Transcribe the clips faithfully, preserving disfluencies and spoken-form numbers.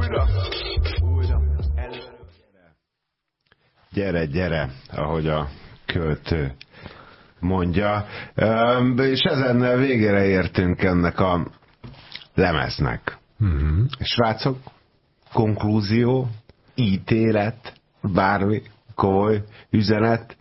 újra, újra, előre. Gyere, gyere, ahogy a költő mondja. És ezen végére értünk ennek a lemeznek. Mm-hmm. Srácok, konklúzió, ítélet, bármi komoly üzenet.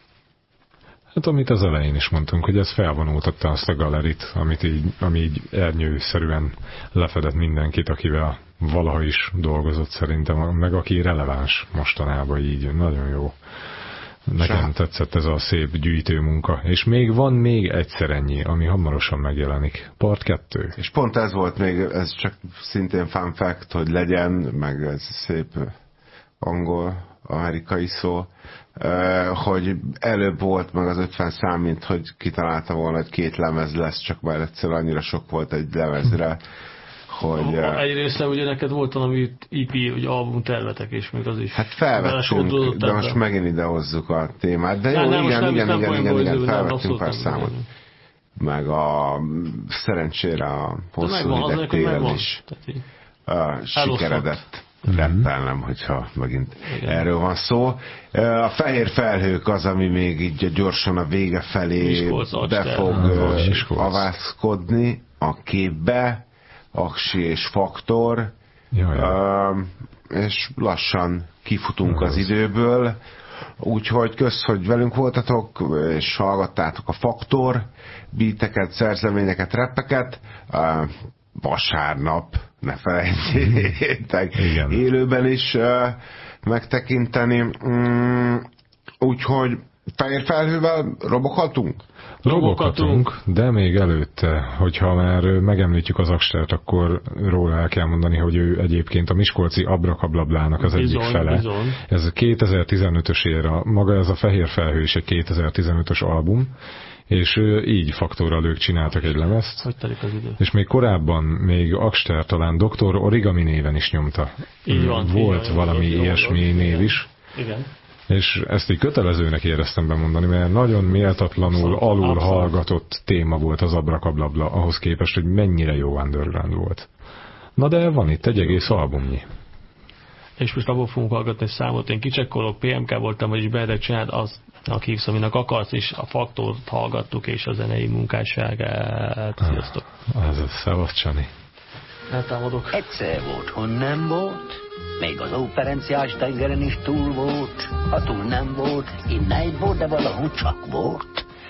Hát amit az elején is mondtunk, hogy ez felvonultatta azt a galerit, amit így, ami így ernyőszerűen lefedett mindenkit, akivel valaha is dolgozott szerintem, meg aki releváns mostanában így. Nagyon jó. Nekem Sá. tetszett ez a szép gyűjtőmunka. És még van még egyszer ennyi, ami hamarosan megjelenik. Part kettő. És pont ez volt még, ez csak szintén fun fact, hogy legyen, meg ez szép angol, amerikai szó, hogy előbb volt meg az ötven szám, mint hogy kitalálta volna, hogy két lemez lesz, csak már egyszer annyira sok volt egy lemezre, hogy... Egyrészt ugye neked volt valami é pé, hogy album tervetek, és még az is... Hát felvettünk, de most megint ide hozzuk a témát. De jó, nem, igen, nem, igen, nem igen, igen, igen, felvettünk pár nem, számot. Meg a szerencsére a hosszú hideg télen is uh, sikeredett. Reppelnem, hogyha megint igen. Erről van szó. A fehér felhők az, ami még így gyorsan a vége felé Miskolc, be fog avászkodni a képbe, Aksi és Faktor, uh, és lassan kifutunk az időből, úgyhogy kösz, hogy velünk voltatok, és hallgattátok a Faktor beateket, szerzeményeket, rappeket. Uh, vasárnap, ne felejtjétek, élőben is uh, megtekinteni. Mm, úgyhogy fehér felhővel robokatunk? Robokatunk, de még előtte, hogyha már megemlítjük az Akstert, akkor róla el kell mondani, hogy ő egyébként a miskolci Abrakablának az bizony, egyik fele. Bizony. Ez kétezer-tizenötös éra, maga ez a fehér felhő is egy kétezer-tizenötös album, és így Faktorral ők csináltak egy lemezt. Hogy telik az idő? És még korábban, még Akster talán doktor Origami néven is nyomta. Így van. Volt így, valami így, ilyesmi így, név igen. is. Igen. És ezt így kötelezőnek éreztem bemondani, mert nagyon méltatlanul abszolút, alul abszolút. hallgatott téma volt az Abrakablabla, ahhoz képest, hogy mennyire jó underground volt. Na de van itt egy egész albumnyi. És most abból fogunk hallgatni számot. Én kicsekkolok, pé em ká voltam, vagyis Berre csináld azt, aki hívsz, aminek akarsz, és a Faktort hallgattuk, és a zenei munkásságát. Sziasztok! Ah, ez a szevasz, Csani. Eltámadok. Egyszer volt, hon nem volt, még az óperenciás tengeren is túl volt. Ha túl nem volt, innen egy volt, de valahogy csak volt.